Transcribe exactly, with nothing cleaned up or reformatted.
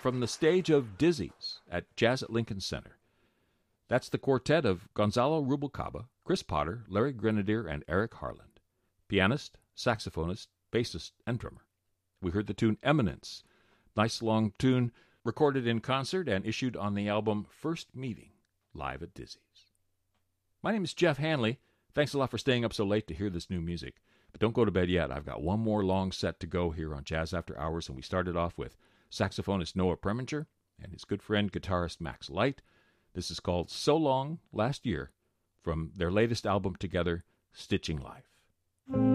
from the stage of Dizzy's at Jazz at Lincoln Center. That's the quartet of Gonzalo Rubalcaba, Chris Potter, Larry Grenadier, and Eric Harland. Pianist, saxophonist, bassist, and drummer. We heard the tune Eminence. Nice long tune, recorded in concert and issued on the album First Meeting, live at Dizzy's. My name is Jeff Hanley. Thanks a lot for staying up so late to hear this new music. But don't go to bed yet. I've got one more long set to go here on Jazz After Hours, and we started off with saxophonist Noah Preminger and his good friend guitarist Max Light. This is called So Long Last Year from their latest album together, Stitching Life.